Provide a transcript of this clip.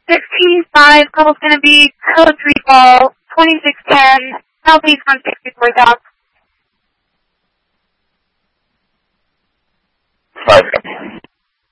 16-5, call's going to be code 3 call, 2610, Southeast 164 South.